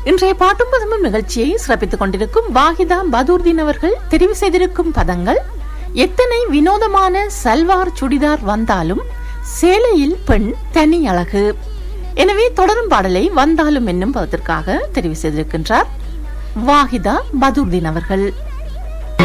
இன்றைய பாட்டும் பதமும் நிகழ்ச்சியை சிறப்பித்துக் கொண்டிருக்கும் வாஹிதா பதூர்தீன் அவர்கள் தெரிவு செய்திருக்கும் பதங்கள்: எத்தனை வினோதமான சல்வார் சுடிதார் வந்தாலும் சேலையில் பெண் தனி அழகு. எனவே தொடரும் பாடலை வந்தாலும் என்னும் பதத்திற்காக தெரிவு செய்திருக்கின்றார் வாஹிதா பதூர்தீன் அவர்கள்.